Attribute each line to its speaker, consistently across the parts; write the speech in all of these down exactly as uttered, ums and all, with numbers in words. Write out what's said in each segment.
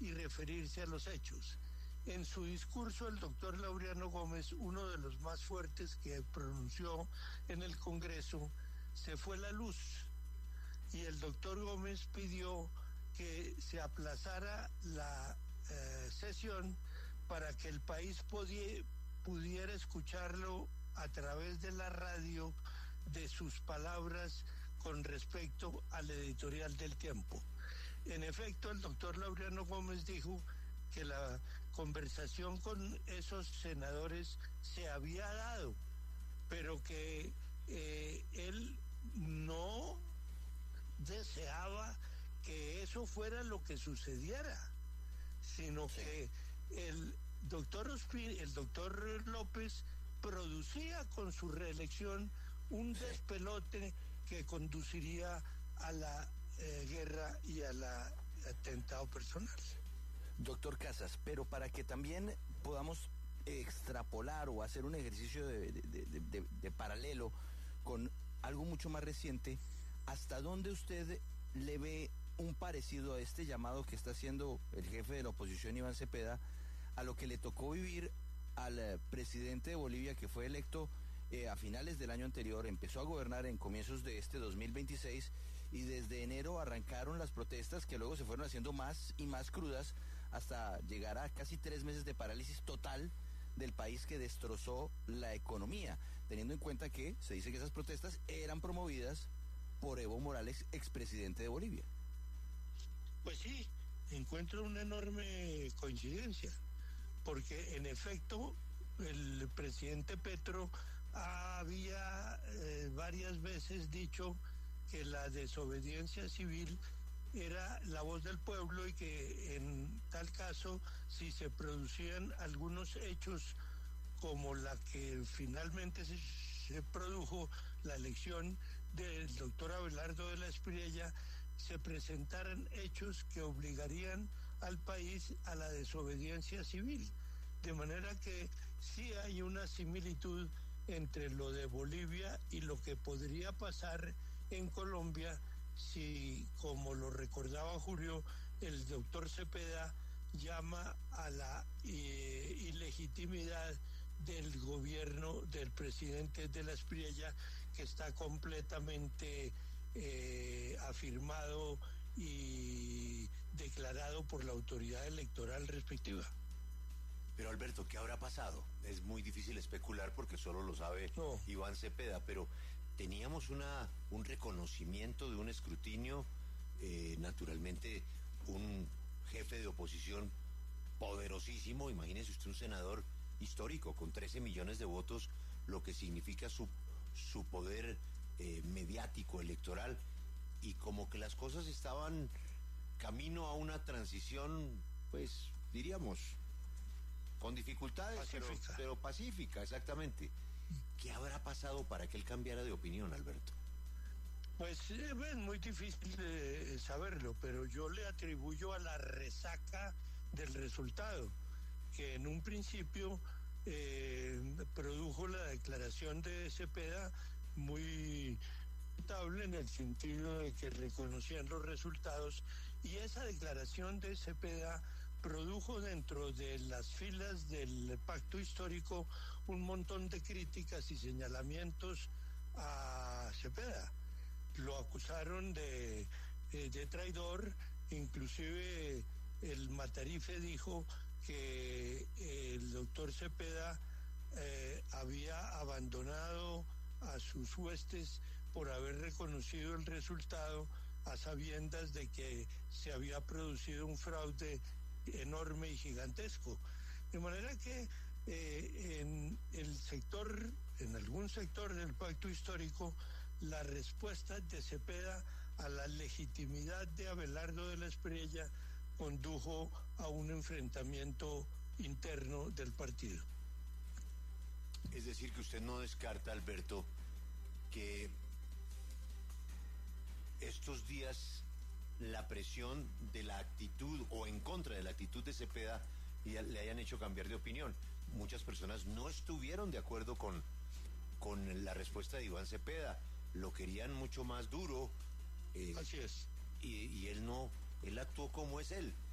Speaker 1: y referirse a los hechos. En su discurso, el doctor Laureano Gómez, uno de los más fuertes que pronunció en el Congreso, se fue la luz y el doctor Gómez pidió que se aplazara la eh, sesión para que el país podie, pudiera escucharlo a través de la radio de sus palabras con respecto al editorial del Tiempo. En efecto, el doctor Laureano Gómez dijo que la conversación con esos senadores se había dado, pero que eh, él no deseaba que eso fuera lo que sucediera, sino sí. que el doctor Ospina, el doctor López producía con su reelección un sí. despelote que conduciría a la eh, guerra y al atentado personal.
Speaker 2: Doctor Casas, pero para que también podamos extrapolar o hacer un ejercicio de, de, de, de, de paralelo con algo mucho más reciente, ¿hasta dónde usted le ve un parecido a este llamado que está haciendo el jefe de la oposición, Iván Cepeda, a lo que le tocó vivir al eh, presidente de Bolivia, que fue electo eh, a finales del año anterior, empezó a gobernar en comienzos de este dos mil veintiséis y desde enero arrancaron las protestas que luego se fueron haciendo más y más crudas hasta llegar a casi tres meses de parálisis total del país que destrozó la economía, teniendo en cuenta que se dice que esas protestas eran promovidas por Evo Morales, expresidente de Bolivia?
Speaker 1: Pues sí, encuentro una enorme coincidencia, porque en efecto el presidente Petro había eh, varias veces dicho que la desobediencia civil era la voz del pueblo y que en tal caso, si se producían algunos hechos como la que finalmente se, se produjo, la elección del doctor Abelardo de la Espriella, se presentaran hechos que obligarían al país a la desobediencia civil. De manera que sí hay una similitud entre lo de Bolivia y lo que podría pasar en Colombia si, como lo recordaba Julio, el doctor Cepeda llama a la eh, ilegitimidad del gobierno del presidente de la Espriella, que está completamente eh, afirmado y declarado por la autoridad electoral respectiva.
Speaker 3: Pero Alberto, ¿qué habrá pasado? Es muy difícil especular porque solo lo sabe no. Iván Cepeda, pero teníamos una un reconocimiento de un escrutinio, eh, naturalmente un jefe de oposición poderosísimo. Imagínese usted un senador histórico con trece millones de votos, lo que significa su, su poder eh, mediático, electoral, y como que las cosas estaban camino a una transición, pues diríamos, con dificultades, pero, pero pacífica, exactamente. ¿Qué habrá pasado para que él cambiara de opinión, Alberto?
Speaker 1: Pues es eh, muy difícil de saberlo, pero yo le atribuyo a la resaca del resultado, que en un principio eh, produjo la declaración de Cepeda muy notable en el sentido de que reconocían los resultados, y esa declaración de Cepeda produjo dentro de las filas del pacto histórico un montón de críticas y señalamientos a Cepeda. Lo acusaron de, de traidor, inclusive el Matarife dijo que el doctor Cepeda eh, había abandonado a sus huestes por haber reconocido el resultado a sabiendas de que se había producido un fraude enorme y gigantesco. De manera que eh, en el sector, en algún sector del pacto histórico, la respuesta de Cepeda a la legitimidad de Abelardo de la Espriella condujo a un enfrentamiento interno del partido.
Speaker 3: Es decir, que usted no descarta, Alberto, que estos días la presión de la actitud o en contra de la actitud de Cepeda le hayan hecho cambiar de opinión. Muchas personas no estuvieron de acuerdo con, con la respuesta de Iván Cepeda, lo querían mucho más duro.
Speaker 1: Eh, Así es.
Speaker 3: Y, y él no, él actuó como es él.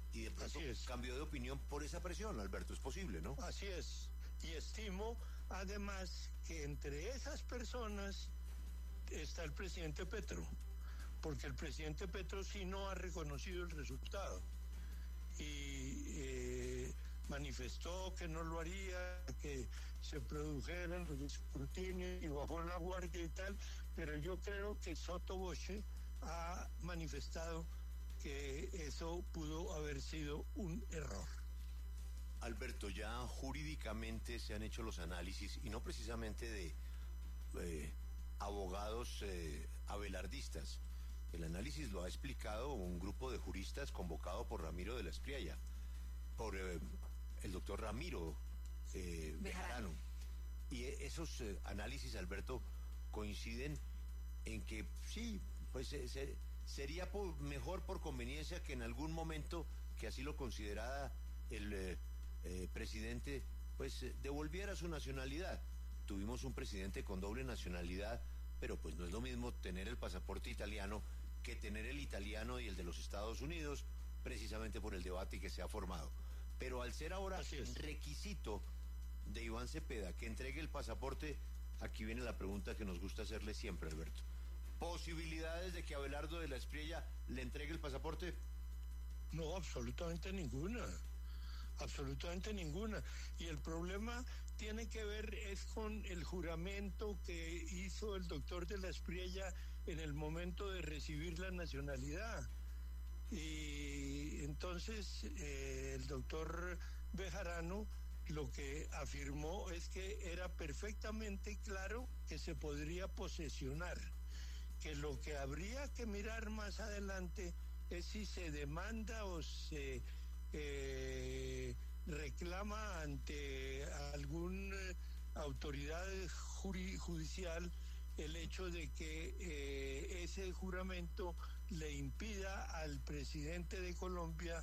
Speaker 3: Y de pronto cambió de opinión por esa presión, Alberto, es posible, ¿no?
Speaker 1: Así es. Y estimo, además, que entre esas personas está el presidente Petro, porque el presidente Petro sí no ha reconocido el resultado y eh, manifestó que no lo haría, que se produjeran los escrutinios y bajó la guardia y tal, pero yo creo que sotto voce ha manifestado que eso pudo haber sido un error.
Speaker 3: Alberto, ya jurídicamente se han hecho los análisis, y no precisamente de eh, abogados eh, abelardistas. El análisis lo ha explicado un grupo de juristas convocado por Ramiro de la Espriella, por eh, el doctor Ramiro eh, Bejarano. Y esos eh, análisis, Alberto, coinciden en que sí, pues eh, se, sería por, mejor por conveniencia que en algún momento, que así lo considerara el eh, eh, presidente, pues eh, devolviera su nacionalidad. Tuvimos un presidente con doble nacionalidad, pero pues no es lo mismo tener el pasaporte italiano que tener el italiano y el de los Estados Unidos, precisamente por el debate que se ha formado. Pero al ser ahora requisito de Iván Cepeda que entregue el pasaporte, aquí viene la pregunta que nos gusta hacerle siempre, Alberto. ¿Posibilidades de que Abelardo de la Espriella le entregue el pasaporte?
Speaker 1: No, absolutamente ninguna. Absolutamente ninguna. Y el problema tiene que ver es con el juramento que hizo el doctor de la Espriella en el momento de recibir la nacionalidad. Y entonces eh, el doctor Bejarano lo que afirmó es que era perfectamente claro que se podría posesionar, que lo que habría que mirar más adelante es si se demanda o se eh, reclama ante alguna autoridad judicial el hecho de que eh, ese juramento le impida al presidente de Colombia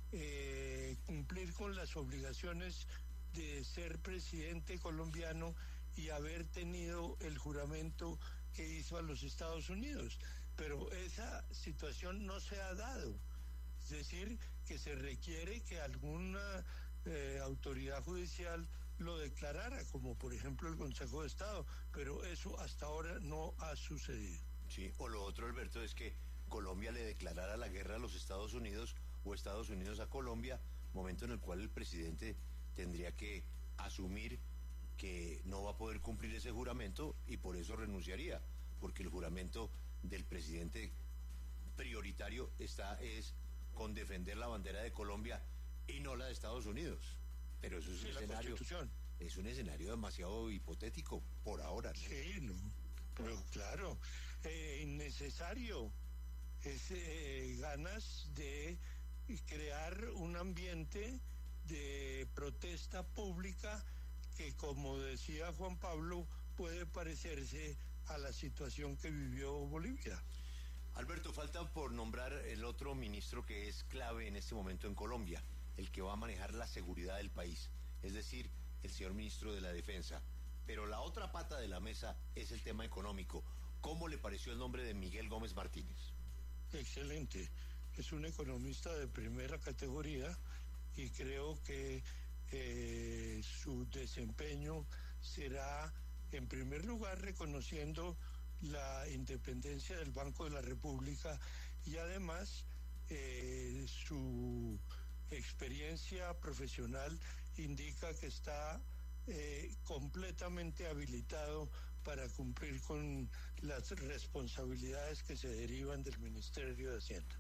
Speaker 1: eh, cumplir con las obligaciones de ser presidente colombiano y haber tenido el juramento que hizo a los Estados Unidos. Pero esa situación no se ha dado. Es decir, que se requiere que alguna eh, autoridad judicial lo declarara, como por ejemplo el Consejo de Estado, pero eso hasta ahora no ha sucedido.
Speaker 3: Sí, o lo otro, Alberto, es que Colombia le declarara la guerra a los Estados Unidos o Estados Unidos a Colombia, momento en el cual el presidente tendría que asumir que no va a poder cumplir ese juramento y por eso renunciaría, porque el juramento del presidente prioritario está es con defender la bandera de Colombia y no la de Estados Unidos. Pero eso es
Speaker 1: sí,
Speaker 3: un escenario, es un escenario demasiado hipotético por ahora, ¿no?
Speaker 1: Sí, no, pero claro, eh, innecesario. Es eh, ganas de crear un ambiente de protesta pública que, como decía Juan Pablo, puede parecerse a la situación que vivió Bolivia.
Speaker 3: Alberto, falta por nombrar el otro ministro que es clave en este momento en Colombia, el que va a manejar la seguridad del país, es decir, el señor ministro de la Defensa. Pero la otra pata de la mesa es el tema económico. ¿Cómo le pareció el nombre de Miguel Gómez Martínez?
Speaker 1: Excelente. Es un economista de primera categoría y creo que eh, su desempeño será, en primer lugar, reconociendo la independencia del Banco de la República y además eh, su experiencia profesional indica que está eh, completamente habilitado para cumplir con las responsabilidades que se derivan del Ministerio de Hacienda.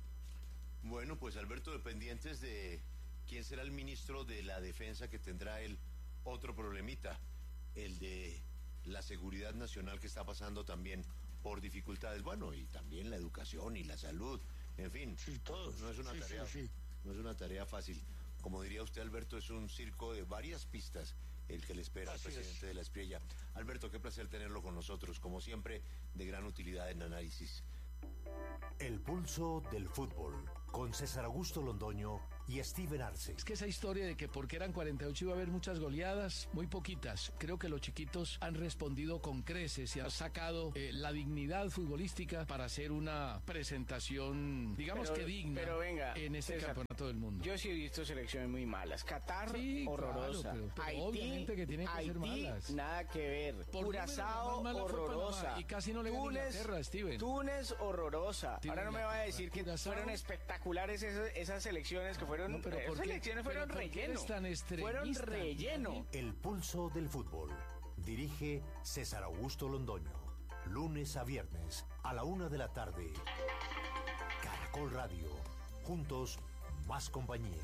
Speaker 3: Bueno, pues Alberto, dependientes de quién será el ministro de la Defensa, que tendrá el otro problemita, el de la seguridad nacional, que está pasando también por dificultades, bueno, y también la educación y la salud, en fin.
Speaker 1: Sí, todos.
Speaker 3: No es una
Speaker 1: sí,
Speaker 3: tarea,
Speaker 1: sí, sí.
Speaker 3: no es una tarea fácil. Como diría usted, Alberto, es un circo de varias pistas el que le espera al presidente es. de la Espriella. Alberto, qué placer tenerlo con nosotros, como siempre, de gran utilidad en análisis.
Speaker 4: El pulso del fútbol, con César Augusto Londoño y Steven Arce.
Speaker 5: Es que esa historia de que porque eran cuarenta y ocho iba a haber muchas goleadas, muy poquitas. Creo que los chiquitos han respondido con creces y han sacado eh, la dignidad futbolística para hacer una presentación, digamos
Speaker 6: pero,
Speaker 5: que digna,
Speaker 6: pero venga,
Speaker 5: en ese
Speaker 6: César,
Speaker 5: campeonato del mundo.
Speaker 6: Yo sí he visto selecciones muy malas. Qatar,
Speaker 5: sí,
Speaker 6: horrorosa.
Speaker 5: Claro, pero, pero
Speaker 6: Haití,
Speaker 5: obviamente que tienen que
Speaker 6: Haití,
Speaker 5: ser malas.
Speaker 6: Nada que ver.
Speaker 5: Por
Speaker 6: Curazao, horrorosa.
Speaker 5: Y casi no le gana Inglaterra, Steven.
Speaker 6: Túnez, horrorosa.
Speaker 5: Ahora
Speaker 6: no me va a decir que
Speaker 5: Curazao.
Speaker 6: Fueron espectaculares esas, esas selecciones que fueron.
Speaker 5: No, pero
Speaker 6: esas
Speaker 5: ¿por qué?
Speaker 6: selecciones fueron
Speaker 5: Pero ¿por qué
Speaker 6: relleno.
Speaker 5: eres tan extremista?
Speaker 6: Fueron relleno.
Speaker 4: El pulso del fútbol. Dirige César Augusto Londoño. Lunes a viernes a la una de la tarde. Caracol Radio. Juntos, más compañía.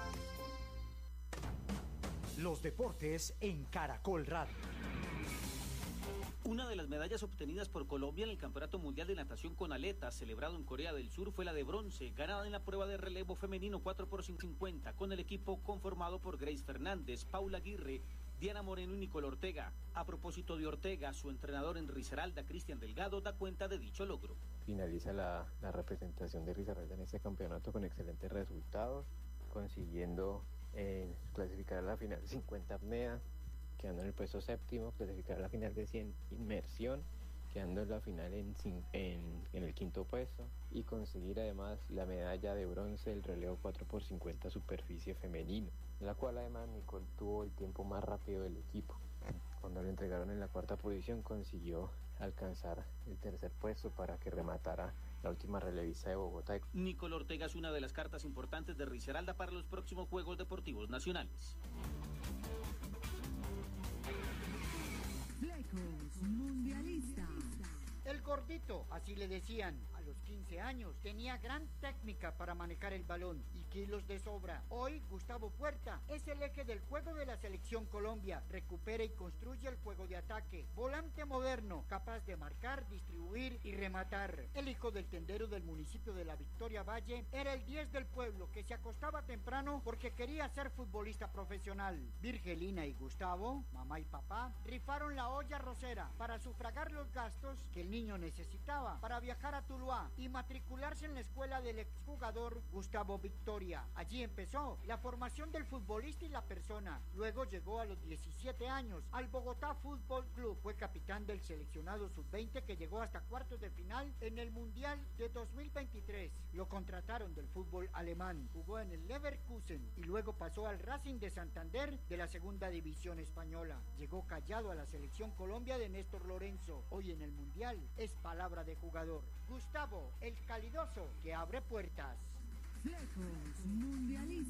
Speaker 7: Los deportes en Caracol Radio.
Speaker 8: Una de las medallas obtenidas por Colombia en el Campeonato Mundial de Natación con Aletas, celebrado en Corea del Sur, fue la de bronce, ganada en la prueba de relevo femenino cuatro por cincuenta, con el equipo conformado por Grace Fernández, Paula Aguirre, Diana Moreno y Nicole Ortega. A propósito de Ortega, su entrenador en Risaralda, Cristian Delgado, da cuenta de dicho logro.
Speaker 9: Finaliza la, la representación de Risaralda en este campeonato con excelentes resultados, consiguiendo eh, clasificar a la final de cincuenta apnea, quedando en el puesto séptimo, clasificar a la final de cien inmersión, quedando en la final en, en, en el quinto puesto, y conseguir además la medalla de bronce del relevo cuatro por cincuenta superficie femenino, en la cual además Nicole tuvo el tiempo más rápido del equipo. Cuando lo entregaron en la cuarta posición, consiguió alcanzar el tercer puesto para que rematara la última relevista de Bogotá.
Speaker 8: Nicole Ortega es una de las cartas importantes de Risaralda para los próximos Juegos Deportivos Nacionales.
Speaker 10: Flecos Mundialista.
Speaker 11: El gordito, así le decían, a los quince años, tenía gran técnica para manejar el balón y kilos de sobra. Hoy, Gustavo Puerta es el eje del juego de la Selección Colombia. Recupera y construye el juego de ataque. Volante moderno, capaz de marcar, distribuir y rematar. El hijo del tendero del municipio de La Victoria Valle era el diez del pueblo que se acostaba temprano porque quería ser futbolista profesional. Virgelina y Gustavo, mamá y papá, rifaron la olla rosera para sufragar los gastos que el niño necesitaba para viajar a Tuluá y matricularse en la escuela del exjugador Gustavo Victoria. Allí empezó la formación del futbolista y la persona. Luego llegó a los diecisiete años al Bogotá Fútbol Club. Fue capitán del seleccionado sub veinte que llegó hasta cuartos de final en el Mundial de dos mil veintitrés. Lo contrataron del fútbol alemán. Jugó en el Leverkusen y luego pasó al Racing de Santander de la segunda división española. Llegó callado a la selección Colombia de Néstor Lorenzo. Hoy en el Mundial es palabra de jugador. Gustavo, el calidoso que abre puertas.
Speaker 10: Flecos Mundialista.